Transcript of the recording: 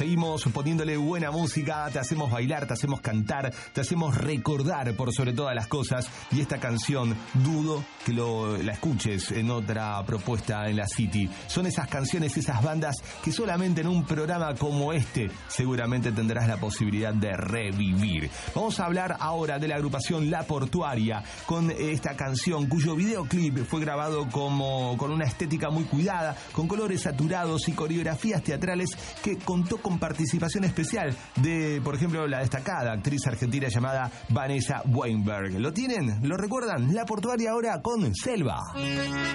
Seguimos poniéndole buena música, te hacemos bailar, te hacemos cantar, te hacemos recordar por sobre todas las cosas. Y esta canción, dudo que la escuches en otra propuesta en la City. Son esas canciones, esas bandas que solamente en un programa como este seguramente tendrás la posibilidad de revivir. Vamos a hablar ahora de la agrupación La Portuaria, con esta canción cuyo videoclip fue grabado con una estética muy cuidada, con colores saturados y coreografías teatrales, que contó con participación especial de, por ejemplo, la destacada actriz argentina llamada Vanessa Weinberg. ¿Lo tienen? ¿Lo recuerdan? La Portuaria ahora con Selva.